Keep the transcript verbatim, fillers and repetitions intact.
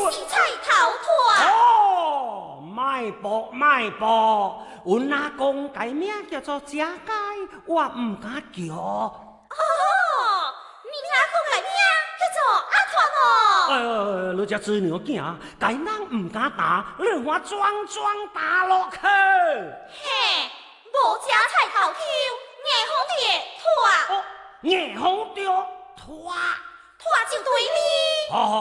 是菜头拖。 哦，卖报卖报，阮阿公改名叫做贾介，我唔敢叫。 哦，你阿公改名叫做阿团哦。 呃，你这子娘囝，该人唔敢打，你我装装打落去。 嘿，无食菜头抽，硬风铁拖， 哦，硬风着拖， 拖就对哩。 好好。